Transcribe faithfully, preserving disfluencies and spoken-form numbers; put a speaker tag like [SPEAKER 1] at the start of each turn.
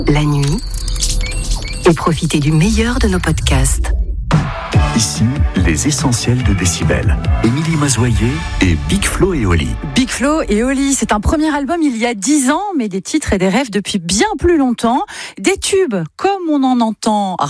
[SPEAKER 1] la nuit et profitez du meilleur de nos podcasts.
[SPEAKER 2] Ici, les essentiels de Décibel. Émilie Mazoyer et Big Flo et Oli.
[SPEAKER 3] Big Flo et Oli, c'est un premier album il y a dix ans, mais des titres et des rêves depuis bien plus longtemps. Des tubes, comme on en entend